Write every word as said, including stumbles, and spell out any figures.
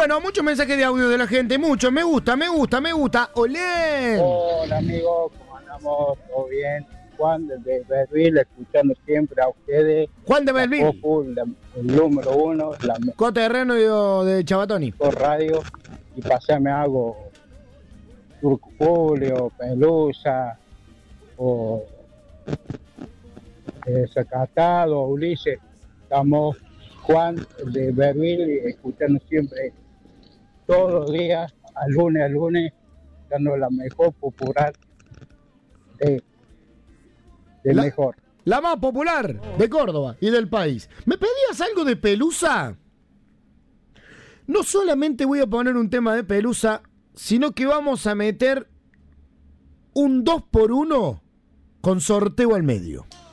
Bueno, muchos mensajes de audio de la gente, muchos. Me gusta, me gusta, me gusta. ¡Olé! Hola amigos, ¿cómo andamos? ¿Todo bien? Juan desde Berville, escuchando siempre a ustedes. Juan de Berville. Popu, la, el número uno, la mejor Coterreno de Chabatoni. radio. Y pasame algo, Turco Julio, Pelusa, o eh, Zacatado, Ulises. Estamos Juan de Berville, escuchando siempre todos los días, a lunes a lunes, dando la mejor popular de, de la, mejor. La más popular de Córdoba y del país. ¿Me pedías algo de Pelusa? No solamente voy a poner un tema de Pelusa, sino que vamos a meter un dos por uno con sorteo al medio.